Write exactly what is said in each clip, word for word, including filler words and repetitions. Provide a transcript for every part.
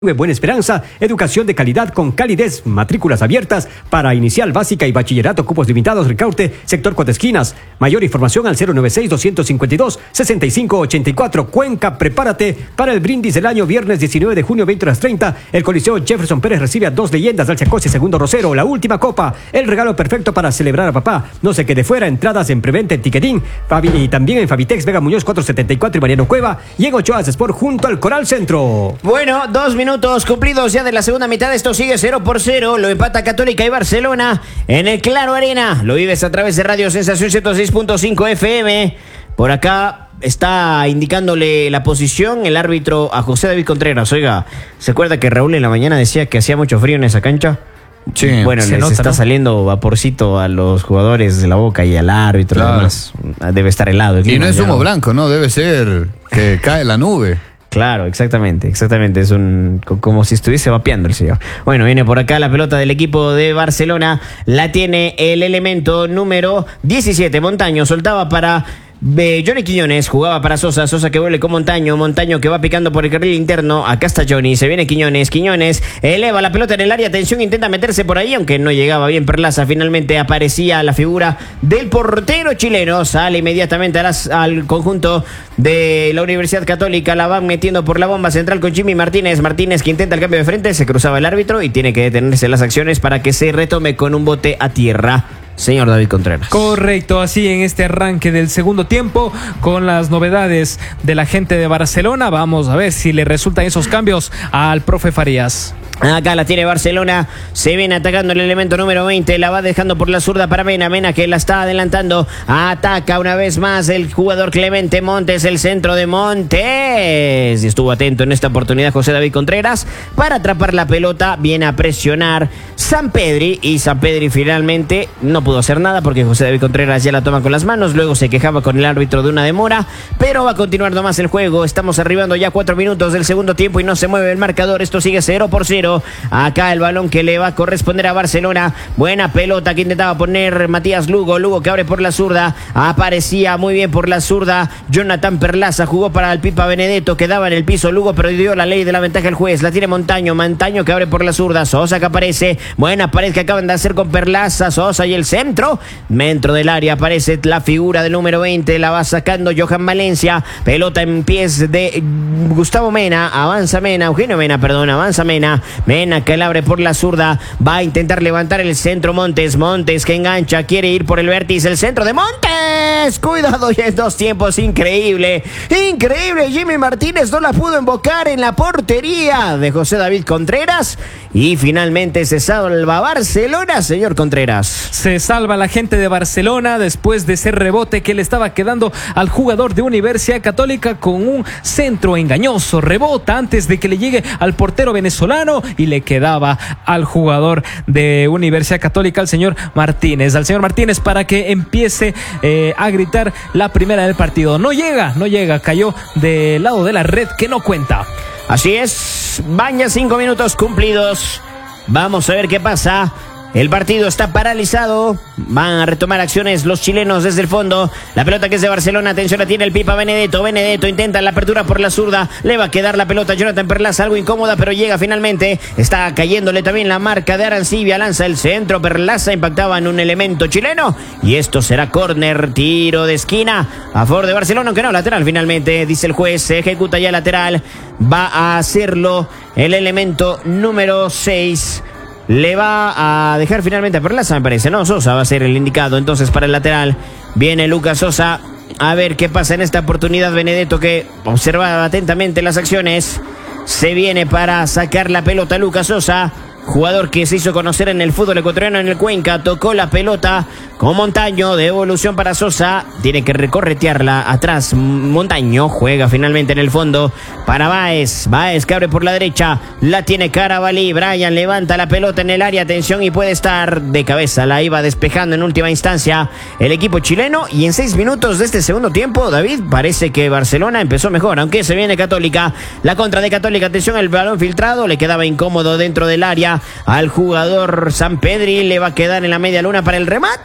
Buena Esperanza, educación de calidad con calidez, matrículas abiertas para inicial, básica y bachillerato, cupos limitados, Ricaurte, sector Cuatro Esquinas. Mayor información al cero noventa y seis, doscientos cincuenta y dos, sesenta y cinco ochenta y cuatro. Cuenca, prepárate para el brindis del año viernes diecinueve de junio, veinte horas treinta. El Coliseo Jefferson Pérez recibe a dos leyendas, Alciacosi, segundo Rosero, la última copa. El regalo perfecto para celebrar a papá. No se quede fuera, entradas en preventa en Tiquetín Fabi, y también en Fabitex, Vega Muñoz cuatrocientos setenta y cuatro y Mariano Cueva. Y en Ochoa Sport junto al Coral Centro. Bueno, dos minutos. Minutos cumplidos ya de la segunda mitad. Esto sigue cero por cero. Lo empata Católica y Barcelona en el Claro Arena. Lo vives a través de Radio Sensación ciento seis punto cinco F M. Por acá está indicándole la posición el árbitro a José David Contreras. Oiga, ¿se acuerda que Raúl en la mañana decía que hacía mucho frío en esa cancha? Sí, bueno, les nota, está ¿no? saliendo vaporcito a los jugadores de la boca y al árbitro. Claro. Además, debe estar helado. El Y clima no es ya humo blanco, ¿no? Debe ser que cae la nube. Claro, exactamente, exactamente. Es un como si estuviese vapeando el señor. Bueno, viene por acá la pelota del equipo de Barcelona. La tiene el elemento número diecisiete. Montaño soltaba para Eh, Johnny Quiñones, jugaba para Sosa, Sosa que vuelve con Montaño, Montaño que va picando por el carril interno, acá está Johnny, se viene Quiñones, Quiñones eleva la pelota en el área, atención, intenta meterse por ahí, aunque no llegaba bien Perlaza, finalmente aparecía la figura del portero chileno, sale inmediatamente a las, al conjunto de la Universidad Católica, la van metiendo por la bomba central con Jimmy Martínez, Martínez que intenta el cambio de frente, se cruzaba el árbitro y tiene que detenerse las acciones para que se retome con un bote a tierra. Señor David Contreras. Correcto, así en este arranque del segundo tiempo, con las novedades de la gente de Barcelona, vamos a ver si le resultan esos cambios al profe Farías. Acá la tiene Barcelona, se viene atacando el elemento número veinte, la va dejando por la zurda para Mena, Mena que la está adelantando, ataca una vez más el jugador Clemente Montes, el centro de Montes, y estuvo atento en esta oportunidad José David Contreras para atrapar la pelota, viene a presionar Sampedri y Sampedri finalmente no pudo hacer nada porque José David Contreras ya la toma con las manos, luego se quejaba con el árbitro de una demora, pero va a continuar nomás el juego, estamos arribando ya cuatro minutos del segundo tiempo y no se mueve el marcador, esto sigue cero por cero. Acá el balón que le va a corresponder a Barcelona. Buena pelota que intentaba poner Matías Lugo. Lugo que abre por la zurda. Aparecía muy bien por la zurda Jonathan Perlaza. Jugó para el Pipa Benedetto. Quedaba en el piso Lugo, pero dio la ley de la ventaja el juez. La tiene Montaño. Montaño que abre por la zurda. Sosa que aparece. Buena pared que acaban de hacer con Perlaza. Sosa y el centro. Dentro del área aparece la figura del número veinte. La va sacando Johan Valencia. Pelota en pies de Gustavo Mena. Avanza Mena. Eugenio Mena, perdón. Avanza Mena. Mena que la abre por la zurda, va a intentar levantar el centro Montes, Montes que engancha, quiere ir por el vértice, el centro de Montes, cuidado ya en dos tiempos, increíble, increíble, Jimmy Martínez no la pudo invocar en la portería de José David Contreras y finalmente se salva Barcelona, señor Contreras. Se salva la gente de Barcelona después de ese rebote que le estaba quedando al jugador de Universidad Católica con un centro engañoso, rebota antes de que le llegue al portero venezolano y le quedaba al jugador de Universidad Católica, al señor Martínez, al señor Martínez para que empiece eh, a gritar la primera del partido. No llega, no llega, cayó del lado de la red que no cuenta. Así es, van ya cinco minutos cumplidos. Vamos a ver qué pasa. El partido está paralizado. Van a retomar acciones los chilenos desde el fondo. La pelota que es de Barcelona. Atención, la tiene el Pipa Benedetto. Benedetto intenta la apertura por la zurda. Le va a quedar la pelota a Jonathan Perlaza. Algo incómoda, pero llega finalmente. Está cayéndole también la marca de Arancibia. Lanza el centro. Perlaza impactaba en un elemento chileno. Y esto será córner. Tiro de esquina a favor de Barcelona. Aunque no, lateral finalmente. Dice el juez. Se ejecuta ya lateral. Va a hacerlo el elemento número seis. Le va a dejar finalmente a Perlaza, me parece, ¿no? Sosa va a ser el indicado entonces para el lateral. Viene Lucas Sosa. A ver qué pasa en esta oportunidad. Benedetto que observa atentamente las acciones. Se viene para sacar la pelota Lucas Sosa. Jugador que se hizo conocer en el fútbol ecuatoriano en el Cuenca. Tocó la pelota con Montaño. De evolución para Sosa. Tiene que recorretearla atrás. Montaño juega finalmente en el fondo para Báez. Báez que abre por la derecha. La tiene Carabalí. Brian levanta la pelota en el área. Atención y puede estar de cabeza. La iba despejando en última instancia el equipo chileno. Y en seis minutos de este segundo tiempo, David, parece que Barcelona empezó mejor. Aunque se viene Católica. La contra de Católica. Atención, el balón filtrado. Le quedaba incómodo dentro del área al jugador Sampedri. Le va a quedar en la media luna para el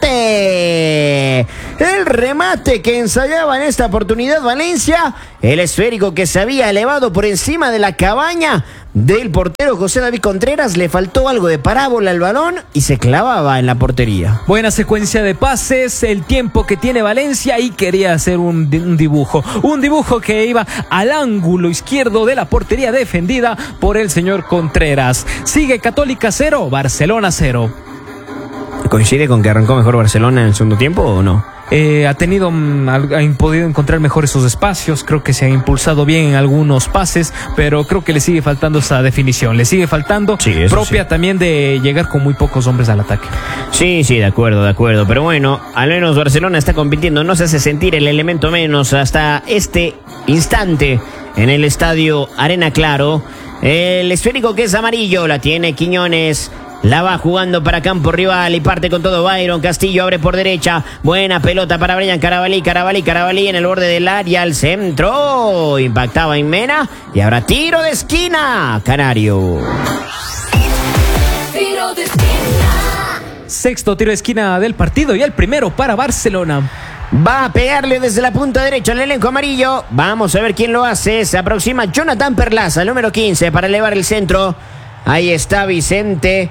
remate. El remate que ensayaba en esta oportunidad Valencia. El esférico que se había elevado por encima de la cabaña. del portero José David Contreras. Le faltó algo de parábola al balón y se clavaba en la portería. Buena secuencia de pases, el tiempo que tiene Valencia y quería hacer un, un dibujo. Un dibujo que iba al ángulo izquierdo de la portería defendida por el señor Contreras. Sigue Católica cero, Barcelona cero. ¿Coincide con que arrancó mejor Barcelona en el segundo tiempo o no? Eh, ha tenido, ha podido encontrar mejor esos espacios, creo que se ha impulsado bien en algunos pases, pero creo que le sigue faltando esa definición, le sigue faltando sí, propia sí. también de llegar con muy pocos hombres al ataque. Sí, sí, de acuerdo, de acuerdo, pero bueno, al menos Barcelona está compitiendo, no se hace sentir el elemento menos hasta este instante en el estadio Arena Claro. El esférico que es amarillo la tiene Quiñones. La va jugando para campo rival y parte con todo Byron Castillo, abre por derecha, buena pelota para Brian Carabalí, Carabalí, Carabalí en el borde del área, al centro, impactaba en Mena y ahora tiro de esquina, Canario. Tiro de esquina. Sexto tiro de esquina del partido y el primero para Barcelona. Va a pegarle desde la punta derecha al elenco amarillo, vamos a ver quién lo hace, se aproxima Jonathan Perlaza, el número quince, para elevar el centro, ahí está Vicente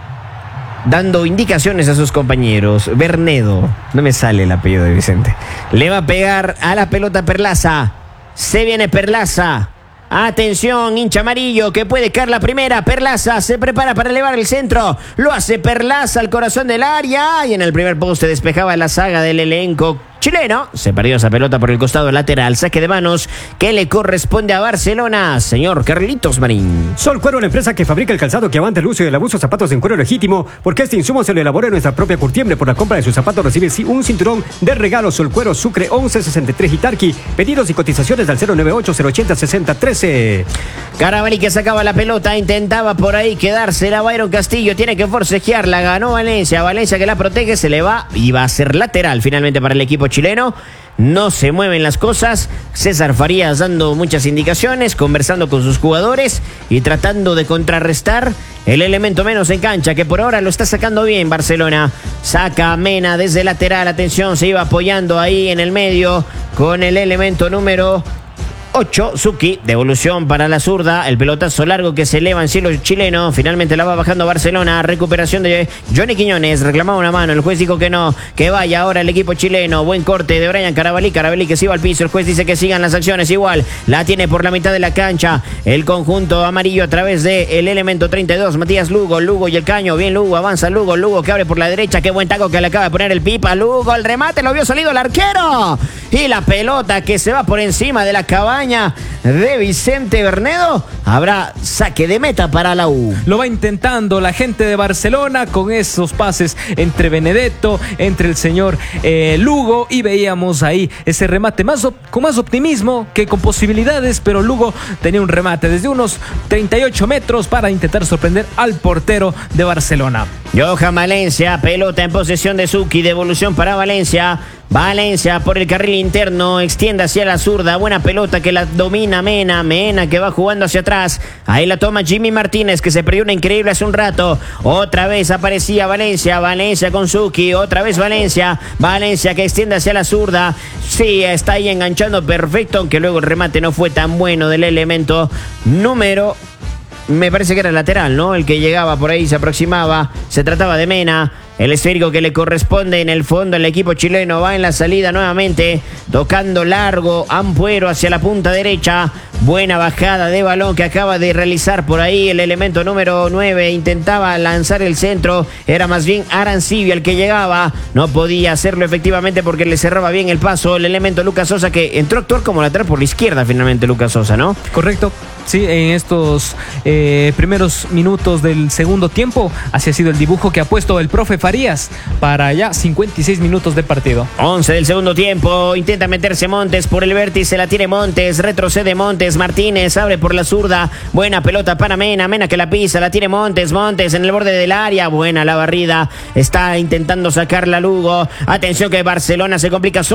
dando indicaciones a sus compañeros. Bernedo, no me sale el apellido de Vicente. Le va a pegar a la pelota Perlaza. Se viene Perlaza. Atención, hincha amarillo, que puede caer la primera. Perlaza se prepara para elevar el centro. Lo hace Perlaza al corazón del área. Y en el primer poste despejaba la saga del elenco chileno. Se perdió esa pelota por el costado lateral. Saque de manos que le corresponde a Barcelona. Señor Carlitos Marín. Sol Cuero, la empresa que fabrica el calzado que aguanta el uso y el abuso de zapatos en cuero legítimo, porque este insumo se lo elaboró en nuestra propia curtiembre. Por la compra de sus zapatos recibe un cinturón de regalo. Sol Cuero, Sucre once sesenta y tres Itarqui. Pedidos y cotizaciones al cero nueve ocho cero ochenta sesenta trece. Carabalí que sacaba la pelota, intentaba por ahí quedársela. Byron Castillo tiene que forcejearla, ganó Valencia. Valencia que la protege, se le va y va a ser lateral finalmente para el equipo chileno. No se mueven las cosas. César Farías dando muchas indicaciones, conversando con sus jugadores y tratando de contrarrestar el elemento menos en cancha, que por ahora lo está sacando bien Barcelona. Saca a Mena desde lateral, atención, se iba apoyando ahí en el medio con el elemento número ocho, Zucchi, devolución para la zurda, el pelotazo largo que se eleva en cielo chileno, finalmente la va bajando Barcelona, recuperación de Johnny Quiñones, reclamaba una mano, el juez dijo que no, que vaya ahora el equipo chileno, buen corte de Brian Carabalí, Carabalí que se iba al piso, el juez dice que sigan las acciones igual, la tiene por la mitad de la cancha, el conjunto amarillo a través de el elemento treinta y dos, Matías Lugo, Lugo y el caño, bien Lugo, avanza Lugo, Lugo que abre por la derecha, qué buen taco que le acaba de poner el Pipa, Lugo, el remate, lo vio salido el arquero, y la pelota que se va por encima de la cabaña de Vicente Bernedo. Habrá saque de meta para la U. Lo va intentando la gente de Barcelona con esos pases entre Benedetto, entre el señor eh, Lugo, y veíamos ahí ese remate más con más optimismo que con posibilidades, pero Lugo tenía un remate desde unos treinta y ocho metros para intentar sorprender al portero de Barcelona. Johan Valencia, pelota en posesión de Zucchi, devolución para Valencia. Valencia por el carril interno, extiende hacia la zurda, buena pelota que la domina Mena, Mena que va jugando hacia atrás, ahí la toma Jimmy Martínez que se perdió una increíble hace un rato, otra vez aparecía Valencia, Valencia con Zucchi, otra vez Valencia, Valencia que extiende hacia la zurda, sí, está ahí enganchando perfecto, aunque luego el remate no fue tan bueno del elemento número, me parece que era el lateral, ¿no? El que llegaba por ahí, se aproximaba, se trataba de Mena. El esférico que le corresponde en el fondo al equipo chileno va en la salida nuevamente, tocando largo, Ampuero hacia la punta derecha. Buena bajada de balón que acaba de realizar por ahí el elemento número nueve. Intentaba lanzar el centro, era más bien Arancibia el que llegaba. No podía hacerlo efectivamente porque le cerraba bien el paso el elemento Lucas Sosa, que entró a actuar como lateral por la izquierda finalmente Lucas Sosa, ¿no? Correcto. Sí, en estos eh, primeros minutos del segundo tiempo, así ha sido el dibujo que ha puesto el profe Farías para ya cincuenta y seis minutos de partido. once del segundo tiempo, intenta meterse Montes por el vértice, la tiene Montes, retrocede Montes, Martínez abre por la zurda, buena pelota para Mena, Mena que la pisa, la tiene Montes, Montes en el borde del área, buena la barrida, está intentando sacarla Lugo, atención que Barcelona se complica solo.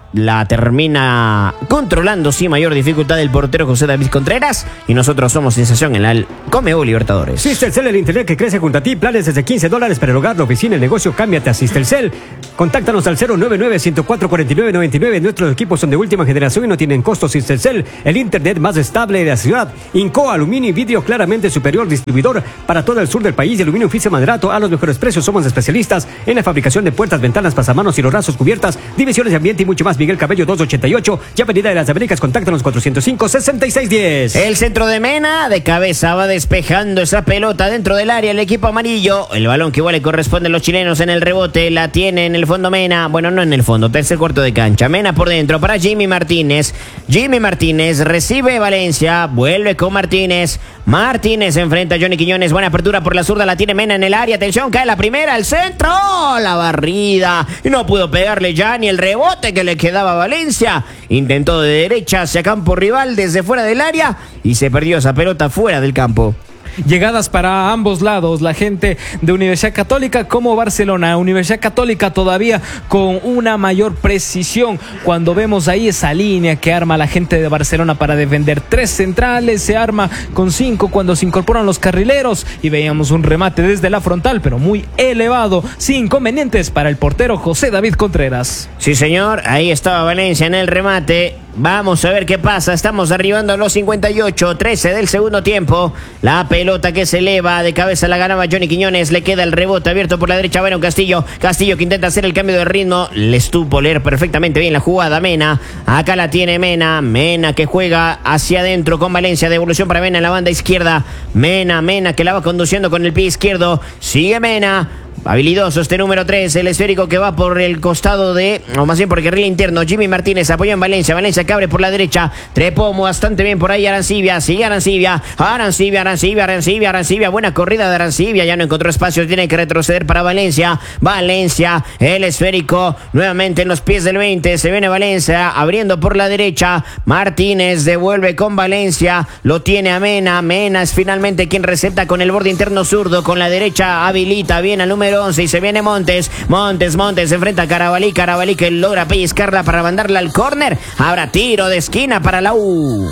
la termina controlando sin mayor dificultad el portero José David Contreras y nosotros somos sensación en la Comebol Libertadores. Sistelcel, el internet que crece junto a ti, planes desde quince dólares para el hogar, la oficina, el negocio, cámbiate a Sistelcel. Contáctanos al cero nueve nueve, uno cero cuatro, cuatro nueve nueve nueve. Nuestros equipos son de última generación y no tienen costos. Sistelcel, el internet más estable de la ciudad. Inco, aluminio y vidrio claramente superior, distribuidor para todo el sur del país. De aluminio oficio maderato a los mejores precios. Somos especialistas en la fabricación de puertas, ventanas, pasamanos y los rasos cubiertas, divisiones de ambiente y mucho más. Miguel Cabello doscientos ochenta y ocho y Avenida de las Américas. Contáctanos cuatrocientos cinco, sesenta y seis diez. El centro de Mena, de cabeza va despejando esa pelota dentro del área el equipo amarillo. El balón que igual le corresponde a los chilenos en el rebote, la tiene en el fondo Mena. Bueno, no en el fondo, tercer cuarto de cancha. Mena por dentro para Jimmy Martínez. Jimmy Martínez recibe Valencia, vuelve con Martínez. Martínez enfrenta a Johnny Quiñones. Buena apertura por la zurda, la tiene Mena en el área. Atención, cae la primera, el centro, la barrida. Y no pudo pegarle ya ni el rebote que le quedaba a Valencia. Intentó de derecha hacia campo rival desde fuera del área y se perdió esa pelota fuera del campo. Llegadas para ambos lados, la gente de Universidad Católica como Barcelona. Universidad Católica todavía con una mayor precisión cuando vemos ahí esa línea que arma la gente de Barcelona para defender. Tres centrales, se arma con cinco cuando se incorporan los carrileros y veíamos un remate desde la frontal pero muy elevado, sin inconvenientes para el portero José David Contreras. Sí señor, ahí estaba Valencia en el remate. Vamos a ver qué pasa. Estamos arribando a los cincuenta y ocho, trece del segundo tiempo. La pelota que se eleva de cabeza la ganaba Johnny Quiñones. Le queda el rebote abierto por la derecha. Bueno, Castillo. Castillo que intenta hacer el cambio de ritmo. Le estuvo leer perfectamente bien la jugada Mena. Acá la tiene Mena. Mena que juega hacia adentro con Valencia. Devolución para Mena en la banda izquierda. Mena, Mena que la va conduciendo con el pie izquierdo. Sigue Mena. Habilidoso este número tres, el esférico que va por el costado de, o más bien por el carril interno. Jimmy Martínez apoya en Valencia, Valencia que abre por la derecha, trepó bastante bien por ahí Arancibia, sigue Arancibia, Arancibia, Arancibia, Arancibia, Arancibia, buena corrida de Arancibia, ya no encontró espacio, tiene que retroceder para Valencia, Valencia, el esférico, nuevamente en los pies del veinte, se viene Valencia, abriendo por la derecha, Martínez devuelve con Valencia, lo tiene a Mena, Mena es finalmente quien recepta con el borde interno zurdo, con la derecha habilita bien al número once y se viene Montes, Montes, Montes se enfrenta a Carabalí, Carabalí que logra pellizcarla para mandarla al córner, habrá tiro de esquina para la U.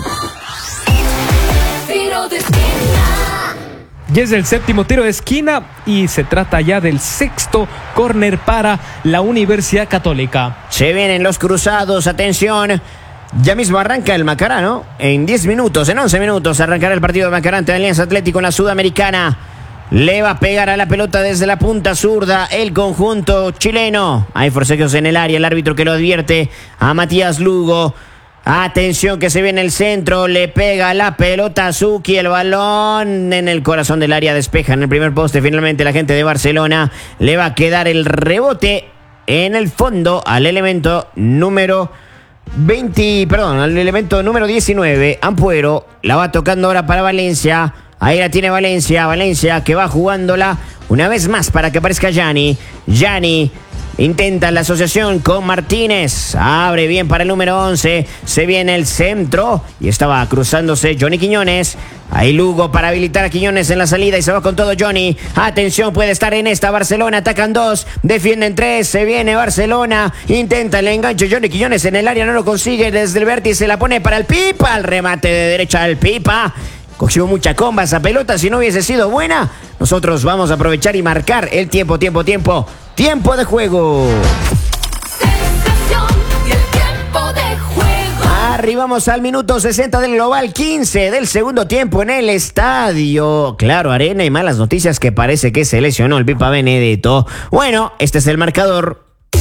Tiro de esquina. Y es el séptimo tiro de esquina y se trata ya del sexto córner para la Universidad Católica. Se vienen los cruzados, atención. Ya mismo arranca el Macará, ¿no? En diez minutos, en once minutos arrancará el partido de Macará ante Alianza Atlético en la Sudamericana. Le va a pegar a la pelota desde la punta zurda el conjunto chileno. Hay forcejeos en el área, el árbitro que lo advierte a Matías Lugo. Atención que se viene el centro, le pega la pelota a Zucchi, el balón en el corazón del área, despeja en el primer poste. Finalmente la gente de Barcelona le va a quedar el rebote en el fondo al elemento número veinte, perdón, al elemento número diecinueve, Ampuero. La va tocando ahora para Valencia. Ahí la tiene Valencia, Valencia que va jugándola una vez más para que aparezca Gianni. Gianni intenta la asociación con Martínez, abre bien para el número once, se viene el centro y estaba cruzándose Johnny Quiñones. Ahí Lugo para habilitar a Quiñones en la salida y se va con todo Johnny. Atención, puede estar en esta Barcelona, atacan dos, defienden tres, se viene Barcelona, intenta el enganche Johnny Quiñones en el área, no lo consigue, desde el vértice la pone para el Pipa, el remate de derecha del Pipa. Cogió mucha comba esa pelota, si no hubiese sido buena, nosotros vamos a aprovechar y marcar el tiempo, tiempo, tiempo, tiempo de juego. Sensación y el tiempo de juego. Arribamos al minuto sesenta del global, quince del segundo tiempo en el estadio Claro Arena y malas noticias que parece que se lesionó el Pipa Benedetto. Bueno, este es el marcador.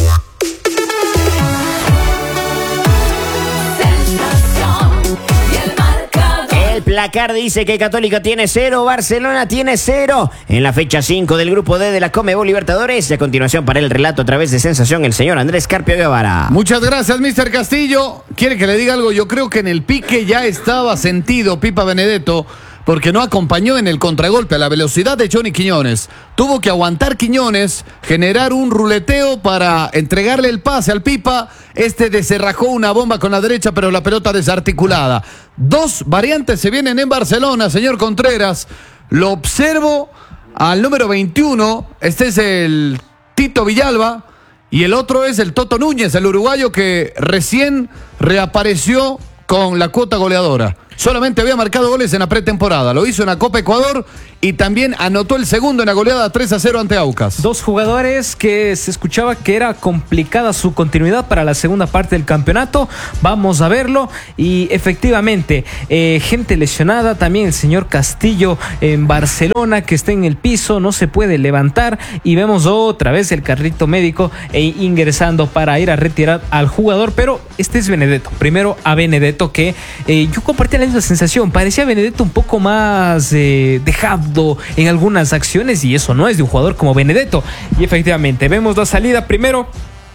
Placar dice que Católica tiene cero, Barcelona tiene cero en la fecha cinco del grupo D de la Comebol Libertadores. Y a continuación para el relato a través de Sensación el señor Andrés Carpio Guevara. Muchas gracias, mister Castillo. ¿Quiere que le diga algo? Yo creo que en el pique ya estaba sentido Pipa Benedetto, porque no acompañó en el contragolpe a la velocidad de Johnny Quiñones. Tuvo que aguantar Quiñones, generar un ruleteo para entregarle el pase al Pipa. Este deserrajó una bomba con la derecha, pero la pelota desarticulada. Dos variantes se vienen en Barcelona, señor Contreras. Lo observo al número veintiuno. Este es el Tito Villalba. Y el otro es el Toto Núñez, el uruguayo que recién reapareció con la cuota goleadora. Solamente había marcado goles en la pretemporada. Lo hizo en la Copa Ecuador y también anotó el segundo en la goleada tres a cero ante Aucas. Dos jugadores que se escuchaba que era complicada su continuidad para la segunda parte del campeonato. Vamos a verlo. Y efectivamente, eh, gente lesionada. También el señor Castillo en Barcelona, que está en el piso, no se puede levantar. Y vemos otra vez el carrito médico e ingresando para ir a retirar al jugador. Pero este es Benedetto. Primero a Benedetto, que eh, yo compartí la misma sensación. Parecía Benedetto un poco más eh, dejado en algunas acciones, y eso no es de un jugador como Benedetto. Y efectivamente vemos la salida primero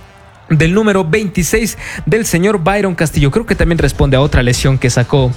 del número veintiséis del señor Byron Castillo. Creo que también responde a otra lesión que sacó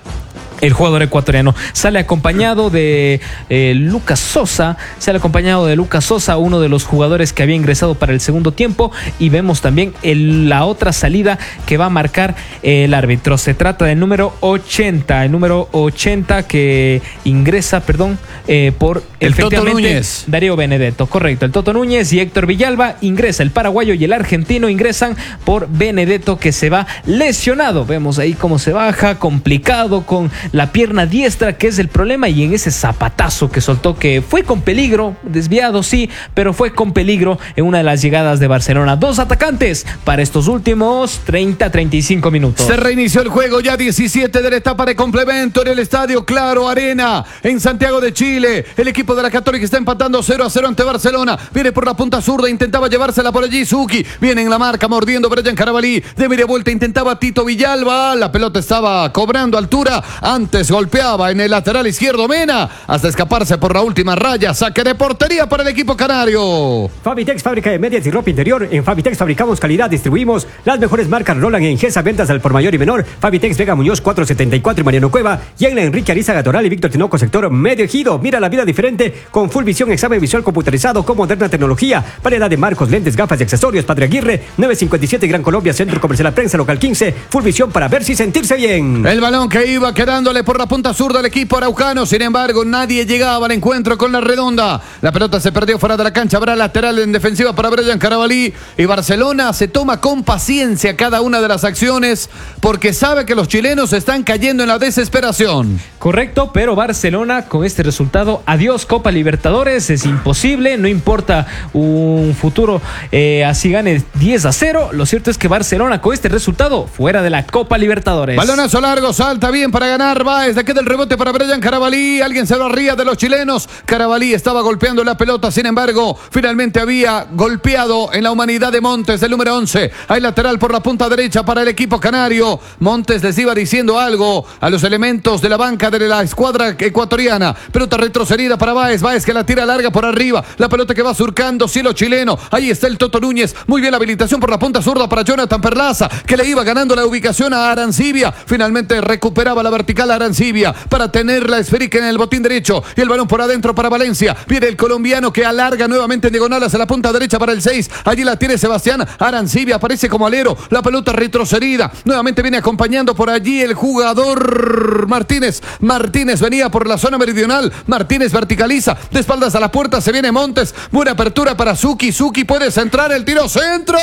el jugador ecuatoriano. Sale acompañado de eh, Lucas Sosa. Sale acompañado de Lucas Sosa, uno de los jugadores que había ingresado para el segundo tiempo. Y vemos también el, la otra salida que va a marcar el árbitro. Se trata del número ochenta. El número ochenta que ingresa, perdón, eh, por el Toto Núñez. Darío Benedetto. Correcto. El Toto Núñez y Héctor Villalba ingresa. El paraguayo y el argentino ingresan por Benedetto, que se va lesionado. Vemos ahí cómo se baja, complicado, con la pierna diestra, que es el problema, y en ese zapatazo que soltó, que fue con peligro, desviado sí, pero fue con peligro en una de las llegadas de Barcelona. Dos atacantes para estos últimos treinta a treinta y cinco minutos. Se reinició el juego, ya diecisiete de la etapa de complemento en el estadio Claro Arena, en Santiago de Chile. El equipo de la Católica está empatando cero a cero ante Barcelona. Viene por la punta zurda, intentaba llevársela por allí Suki. Viene en la marca, mordiendo Brian Carabalí. De media vuelta intentaba Tito Villalba. La pelota estaba cobrando altura. Antes golpeaba en el lateral izquierdo Mena, hasta escaparse por la última raya. Saque de portería para el equipo canario. Fabitex, fábrica de medias y ropa interior. En Fabitex fabricamos calidad, distribuimos las mejores marcas Roland en Gesa, ventas al por mayor y menor. Fabitex Vega Muñoz cuatrocientos setenta y cuatro y Mariano Cueva. Y en la Enrique Arizaga Toral y Víctor Tinoco, sector Medio Ejido. Mira la vida diferente con full visión, examen visual computarizado con moderna tecnología. Variedad de marcos, lentes, gafas y accesorios. Padre Aguirre, nueve cincuenta y siete Gran Colombia, Centro Comercial La Prensa, local quince. Full visión para verse y sentirse bien. El balón que iba quedándole por la punta zurda del equipo araucano. Sin embargo, nadie llegaba al encuentro con la redonda. La pelota se perdió fuera de la cancha. Habrá lateral en defensiva para Brian Carabalí. Y Barcelona se toma con paciencia cada una de las acciones, porque sabe que los chilenos están cayendo en la desesperación. Correcto, pero Barcelona con este resultado, adiós Copa Libertadores, es imposible, no importa un futuro, eh, así gane diez a cero. Lo cierto es que Barcelona con este resultado fuera de la Copa Libertadores. Balonazo largo, salta bien para ganar Báez. Le queda el rebote para Brian Carabalí. Alguien se lo ría de los chilenos. Carabalí estaba golpeando la pelota, sin embargo, finalmente había golpeado en la humanidad de Montes, el número once. Hay lateral por la punta derecha para el equipo canario. Montes les iba diciendo algo a los elementos de la banca de la escuadra ecuatoriana. Pelota retrocedida para Báez. Báez que la tira larga por arriba. La pelota que va surcando cielo chileno. Ahí está el Toto Núñez. Muy bien la habilitación por la punta zurda para Jonathan Perlaza, que le iba ganando la ubicación a Arancibia. Finalmente recuperaba la vertical a Arancibia para tener la esférica en el botín derecho. Y el balón por adentro para Valencia. Viene el colombiano que alarga nuevamente en diagonal hacia la punta derecha para el seis. Allí la tiene Sebastián Arancibia. Aparece como alero. La pelota retrocedida. Nuevamente viene acompañando por allí el jugador Martínez. Martínez venía por la zona meridional. Martínez verticaliza. De espaldas a la puerta se viene Montes. Buena apertura para Suki. Suki puede centrar el tiro. ¡Centro!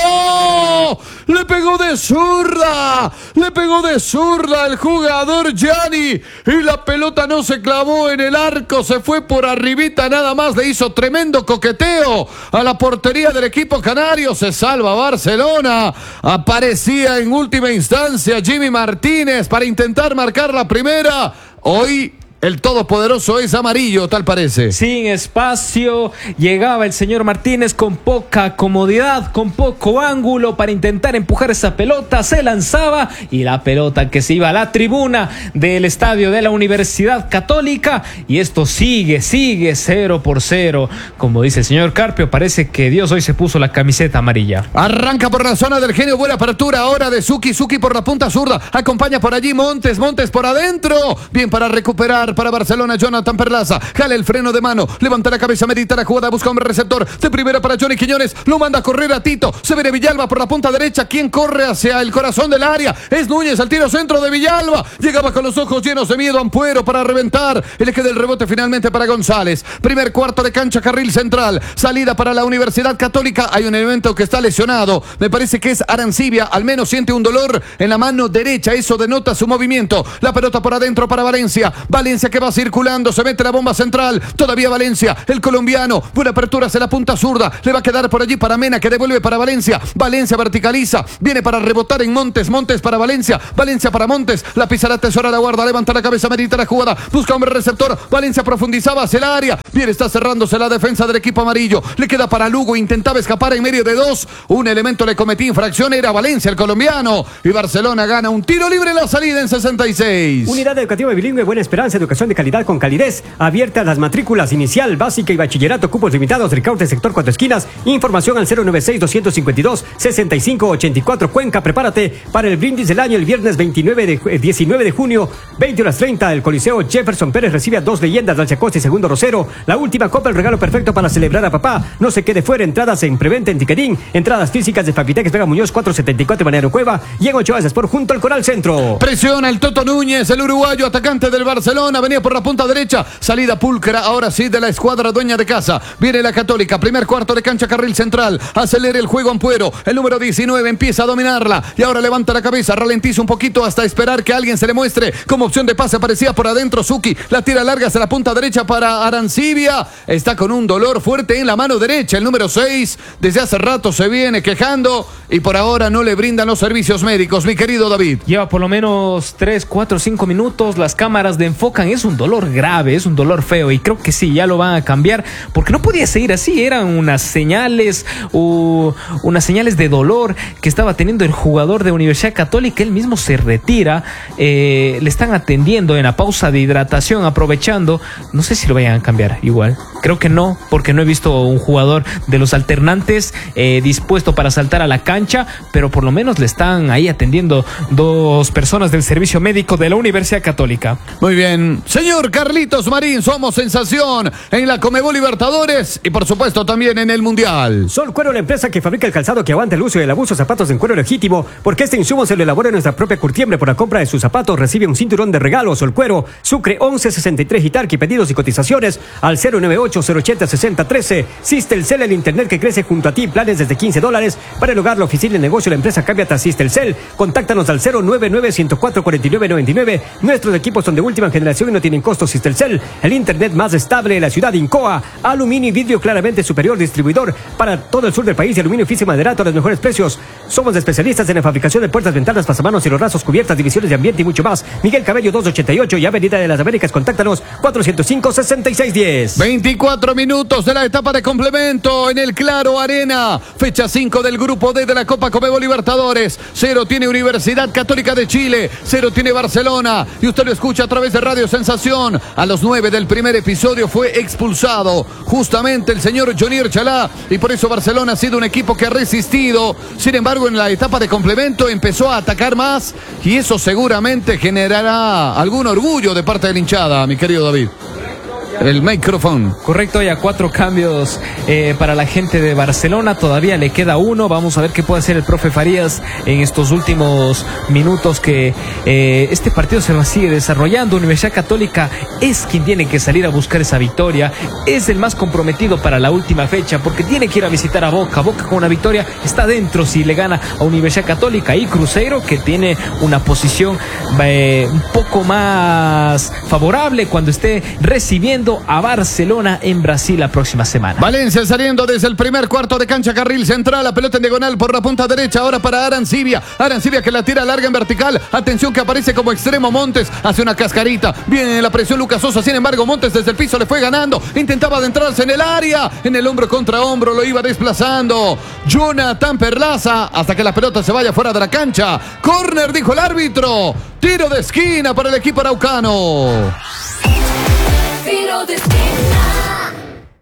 Le pegó de zurda. Le pegó de zurda el jugador Gianni. Y la pelota no se clavó en el arco. Se fue por arribita nada más. Le hizo tremendo coqueteo a la portería del equipo canario. Se salva Barcelona. Aparecía en última instancia Jimmy Martínez para intentar marcar la primera. Hoy el todopoderoso es amarillo, tal parece. Sin espacio, llegaba el señor Martínez con poca comodidad, con poco ángulo para intentar empujar esa pelota. Se lanzaba y la pelota que se iba a la tribuna del estadio de la Universidad Católica. Y esto sigue, sigue cero por cero. Como dice el señor Carpio, parece que Dios hoy se puso la camiseta amarilla. Arranca por la zona del genio, buena apertura ahora de Suki. Suki por la punta zurda. Acompaña por allí Montes, Montes por adentro. Bien para recuperar recuperar para Barcelona Jonathan Perlaza. Jale el freno de mano, levanta la cabeza, medita la jugada, busca un receptor. De primera para Johnny Quiñones, lo manda a correr a Tito. Se viene Villalba por la punta derecha. ¿Quién corre hacia el corazón del área? Es Núñez, al tiro centro de Villalba. Llegaba con los ojos llenos de miedo Ampuero para reventar. Y le queda el rebote finalmente para González. Primer cuarto de cancha, carril central. Salida para la Universidad Católica. Hay un elemento que está lesionado. Me parece que es Arancibia. Al menos siente un dolor en la mano derecha. Eso denota su movimiento. La pelota por adentro para Valencia. Valencia que va circulando. Se mete la bomba central. Todavía Valencia. El colombiano. Buena apertura hacia la punta zurda. Le va a quedar por allí para Mena, que devuelve para Valencia. Valencia verticaliza. Viene para rebotar en Montes. Montes para Valencia. Valencia para Montes. La pisa la tesora, la guarda. Levanta la cabeza, medita la jugada. Busca hombre receptor. Valencia profundizaba hacia el área. Bien, está cerrándose la defensa del equipo amarillo. Le queda para Lugo. Intentaba escapar en medio de dos. Un elemento le cometía infracción. Era Valencia, el colombiano. Y Barcelona gana un tiro libre en la salida en sesenta y seis. Unidad Educativa Bilingüe Buena Esperanza, educación de calidad con calidez. Abiertas las matrículas inicial, básica y bachillerato, cupos limitados, Ricaurte, sector cuatro esquinas. Información al cero noventa y seis, doscientos cincuenta y dos, sesenta y cinco ochenta y cuatro. Cuenca, prepárate para el brindis del año el viernes veintinueve de, eh, diecinueve de junio, veinte horas treinta. El Coliseo Jefferson Pérez recibe a dos leyendas, Dalcia Costa y Segundo Rosero. La última copa, el regalo perfecto para celebrar a papá. No se quede fuera. Entradas en preventa en Tiquerín. Entradas físicas de Fabitex Vega Muñoz cuatrocientos setenta y cuatro Banero Cueva y en Ochoa Sport junto al Coral Centro. Presiona el Toto Núñez, el uruguayo atacante del Barcelona. Venía por la punta derecha. Salida pulcra, ahora sí, de la escuadra dueña de casa. Viene la Católica. Primer cuarto de cancha, carril central. Acelera el juego Ampuero. El número diecinueve empieza a dominarla. Y ahora levanta la cabeza, ralentiza un poquito hasta esperar que alguien se le muestre. Como opción de pase aparecía por adentro Zuki. La tira larga hacia la punta derecha para Arancibia. Está con un dolor fuerte en la mano derecha. El número seis desde hace rato se viene quejando. Y por ahora no le brindan los servicios médicos, mi querido David. Lleva por lo menos tres, cuatro, cinco minutos. Las cámaras de enfocan. Es un dolor grave, es un dolor feo. Y creo que sí, ya lo van a cambiar. Porque no podía seguir así. Eran unas señales, uh, unas señales de dolor que estaba teniendo el jugador de Universidad Católica. Él mismo se retira. Eh, le están atendiendo en la pausa de hidratación, aprovechando. No sé si lo vayan a cambiar igual. Creo que no, porque no he visto un jugador de los alternantes eh, dispuesto para saltar a la cancha, pero por lo menos le están ahí atendiendo dos personas del servicio médico de la Universidad Católica. Muy bien. Señor Carlitos Marín, somos sensación en la Conmebol Libertadores y por supuesto también en el Mundial. Sol Cuero, la empresa que fabrica el calzado que aguanta el uso y el abuso, zapatos en cuero legítimo, porque este insumo se lo elabora en nuestra propia curtiembre. Por la compra de sus zapatos recibe un cinturón de regalo. Sol Cuero, Sucre once sesenta y tres Itarqui. Pedidos y cotizaciones al cero nueve ocho, cero ochenta, sesenta trece. Sistelcel, el internet que crece junto a ti. Planes desde quince dólares para el hogar, la oficina, el negocio, la empresa. Cámbiate a Sistelcel. Contáctanos al cero nueve nueve, ciento cuatro, cuarenta y nueve noventa y nueve. Nuestros equipos son de última generación y no tienen costos. Sistelcel, el internet más estable de la ciudad. Incoa, aluminio y vidrio claramente superior, distribuidor para todo el sur del país. Aluminio físico y maderato a los mejores precios. Somos especialistas en la fabricación de puertas, ventanas, pasamanos, rasos, cubiertas, divisiones de ambiente y mucho más. Miguel Cabello doscientos ochenta y ocho y Avenida de las Américas. Contáctanos cuatrocientos cinco, sesenta y seis diez. veinticuatro minutos de la etapa de complemento en el Claro Arena. Fecha cinco del grupo D de la Copa Conmebol Libertadores. Cero tiene Universidad Católica de Chile. Cero tiene Barcelona. Y usted lo escucha a través de Radio Sensación. A los nueve del primer episodio fue expulsado justamente el señor Jonier Chalá. Y por eso Barcelona ha sido un equipo que ha resistido. Sin embargo, en la etapa de complemento empezó a atacar más. Y eso seguramente generará algún orgullo de parte de la hinchada, mi querido David. El micrófono. Correcto, ya cuatro cambios eh, para la gente de Barcelona. Todavía le queda uno. Vamos a ver qué puede hacer el profe Farías en estos últimos minutos que eh, este partido se sigue desarrollando. Universidad Católica es quien tiene que salir a buscar esa victoria. Es el más comprometido para la última fecha porque tiene que ir a visitar a Boca. Boca con una victoria está dentro si le gana a Universidad Católica. Y Cruzeiro, que tiene una posición eh, un poco más favorable cuando esté recibiendo a Barcelona en Brasil la próxima semana. Valencia saliendo desde el primer cuarto de cancha, carril central, la pelota en diagonal por la punta derecha, ahora para Arancibia. Arancibia que la tira larga en vertical. Atención que aparece como extremo Montes, hace una cascarita. Viene la presión Lucas Sosa, sin embargo Montes desde el piso le fue ganando. Intentaba adentrarse en el área, en el hombro contra hombro, lo iba desplazando Jonathan Perlaza hasta que la pelota se vaya fuera de la cancha. Corner, dijo el árbitro. Tiro de esquina para el equipo araucano. Tiro de esquina.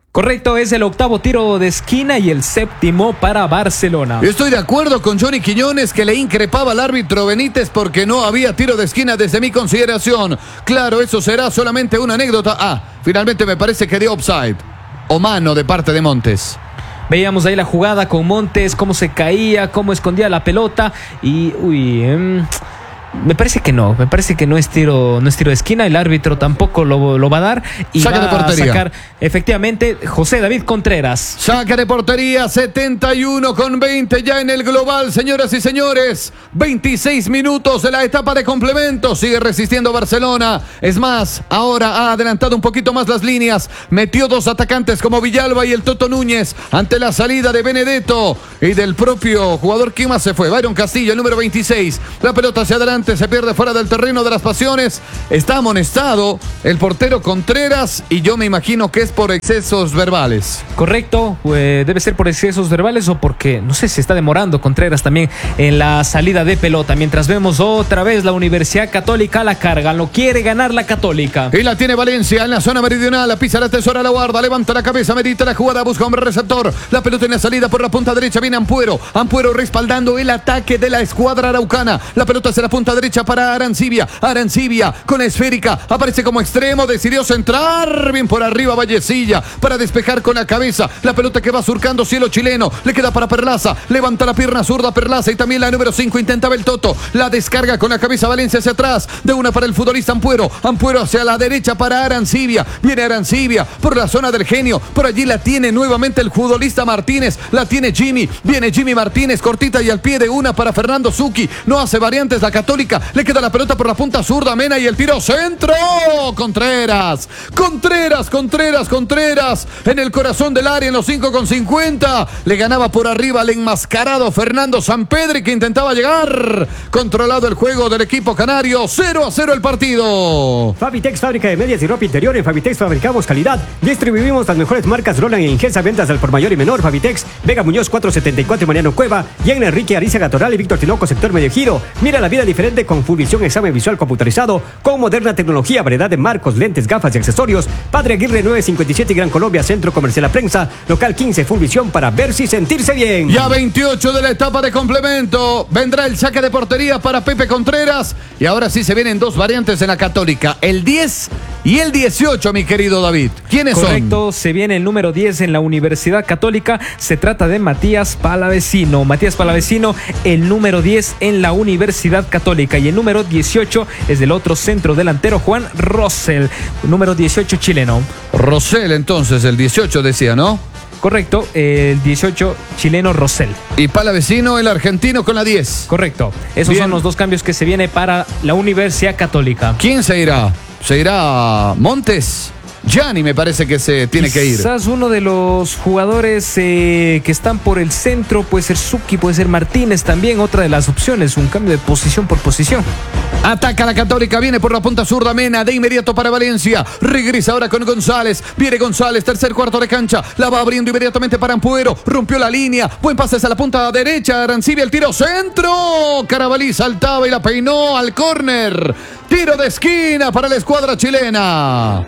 Correcto, es el octavo tiro de esquina y el séptimo para Barcelona. Estoy de acuerdo con Johnny Quiñones, que le increpaba al árbitro Benítez porque no había tiro de esquina desde mi consideración. Claro, eso será solamente una anécdota. Ah, finalmente me parece que dio offside o mano de parte de Montes. Veíamos ahí la jugada con Montes, cómo se caía, cómo escondía la pelota y uy, eh, me parece que no, me parece que no es tiro, no es tiro de esquina, el árbitro tampoco lo, lo va a dar y Saca va de portería. a sacar efectivamente José David Contreras. Saca de portería, setenta y uno con veinte ya en el global, señoras y señores. veintiséis minutos de la etapa de complemento. Sigue resistiendo Barcelona. Es más, ahora ha adelantado un poquito más las líneas. Metió dos atacantes como Villalba y el Toto Núñez ante la salida de Benedetto y del propio jugador. ¿Quién más se fue? Byron Castillo, el número veintiséis. La pelota hacia adelante, se pierde fuera del terreno de las pasiones. Está amonestado el portero Contreras y yo me imagino que es por excesos verbales. Correcto, pues debe ser por excesos verbales o porque, no sé, se está demorando Contreras también en la salida de pelota. Mientras vemos otra vez la Universidad Católica a la carga, lo quiere ganar la Católica. Y la tiene Valencia en la zona meridional, la pisa, la tesora, la guarda, levanta la cabeza, medita la jugada, busca hombre receptor. La pelota en la salida por la punta derecha, viene Ampuero. Ampuero respaldando el ataque de la escuadra araucana. La pelota hacia la punta derecha para Arancibia. Arancibia con la esférica, aparece como extremo, decidió centrar bien por arriba Vallecilla para despejar con la cabeza. La pelota que va surcando cielo chileno, le queda para Perlaza, levanta la pierna zurda Perlaza y también la número cinco intentaba el Toto. La descarga con la cabeza Valencia hacia atrás, de una para el futbolista Ampuero. Ampuero hacia la derecha para Arancibia. Viene Arancibia por la zona del Genio. Por allí la tiene nuevamente el futbolista Martínez. La tiene Jimmy. Viene Jimmy Martínez, cortita y al pie de una para Fernando Zucchi. No hace variantes la Católica. Le queda la pelota por la punta zurda Mena y el tiro centro. Contreras. Contreras, Contreras, Contreras. En el corazón del área en los cinco con cincuenta. Le ganaba por arriba al enmascarado Fernando Sampedri, que intentaba llegar. Controlado el juego del equipo canario. cero a cero el partido. Fabitex, fábrica de medias y ropa interior. En Fabitex fabricamos calidad. Distribuimos las mejores marcas Roland e Ingensa. Ventas al por mayor y menor. Fabitex, Vega Muñoz cuatrocientos setenta y cuatro, Mariano Cueva. Y en Enrique Ariza Toral y Víctor Tinoco, sector Medio Giro. Mira la vida diferente con Fulvisión, examen visual computarizado. Con moderna tecnología, variedad de marcos, lentes, gafas y accesorios. Padre Aguirre nueve cincuenta y siete, Gran Colombia, Centro Comercial La Prensa. Local quince, Fulvisión, para verse y sentirse bien. Ya veintiocho de la etapa de complemento. Vendrá el saque de portería para Pepe Contreras. Y ahora sí se vienen dos variantes en la Católica. El diez y el dieciocho, mi querido David. ¿Quiénes son? Correcto, se viene el número diez en la Universidad Católica. Se trata de Matías Palavecino. Matías Palavecino, el número diez en la Universidad Católica. Y el número dieciocho es del otro centro delantero, Juan Rosell, número dieciocho chileno. Rosell, entonces, el dieciocho decía, ¿no? Correcto, el dieciocho chileno Rosell. Y Palavecino, el argentino, con la diez. Correcto, esos Bien. son los dos cambios que se viene para la Universidad Católica. ¿Quién se irá? ¿Se irá Montes? Gianni me parece que se tiene que ir. Quizás uno de los jugadores eh, que están por el centro puede ser Zucchi, puede ser Martínez también, otra de las opciones, un cambio de posición por posición. Ataca la Católica, viene por la punta zurda Mena, de inmediato para Valencia. Regresa ahora con González. Viene González, tercer cuarto de cancha. La va abriendo inmediatamente para Ampuero. Rompió la línea. Buen pase hacia la punta derecha. Arancibia, el tiro centro. Carabalí saltaba y la peinó al córner. Tiro de esquina para la escuadra chilena.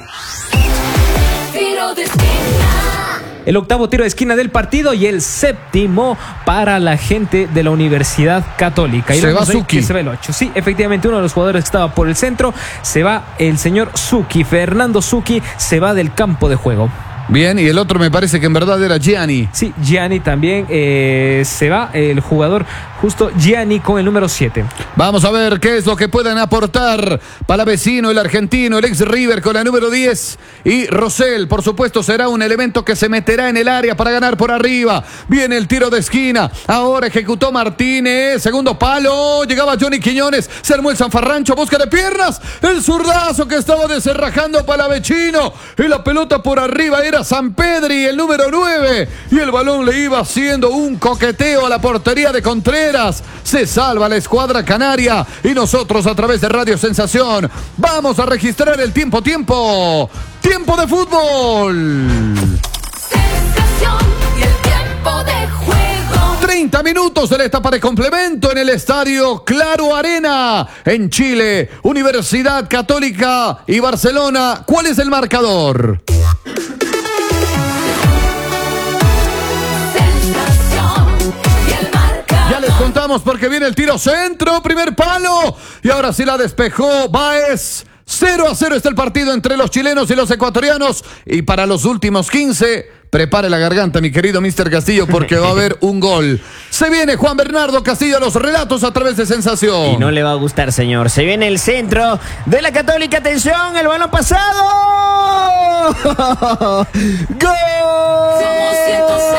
Tiro de esquina. El octavo tiro de esquina del partido y el séptimo para la gente de la Universidad Católica. Y Se vemos va ahí Zucchi. que se va el ocho. Sí, efectivamente, uno de los jugadores que estaba por el centro. Se va el señor Zucchi. Fernando Zucchi se va del campo de juego. Bien, y el otro me parece que en verdad era Gianni. Sí, Gianni también eh, se va, el jugador justo Gianni con el número siete. Vamos a ver qué es lo que pueden aportar Palavecino, el argentino, el ex River con la número diez. Y Rosell, por supuesto, será un elemento que se meterá en el área para ganar por arriba. Viene el tiro de esquina. Ahora ejecutó Martínez. Segundo palo. Llegaba Johnny Quiñones. Se armó el zanfarrancho. Busca de piernas. El zurdazo que estaba deserrajando Palavecino. Y la pelota por arriba era Sampedri, el número nueve. Y el balón le iba haciendo un coqueteo a la portería de Contreras. Se salva la escuadra canaria. Y nosotros a través de Radio Sensación vamos a registrar el tiempo, tiempo. Tiempo de fútbol. Sensación y el tiempo de juego. treinta minutos de la etapa de complemento en el estadio Claro Arena en Chile. Universidad Católica y Barcelona. ¿Cuál es el marcador? vamos porque viene el tiro centro, primer palo. Y ahora sí la despejó Báez. cero a cero está el partido entre los chilenos y los ecuatorianos. Y para los últimos quince, prepare la garganta, mi querido mister Castillo, porque va a haber un gol. Se viene Juan Bernardo Castillo a los relatos a través de Sensación. Y no le va a gustar, señor. Se viene el centro de la Católica. Atención, el balón pasado. ¡Gol! Somos ciento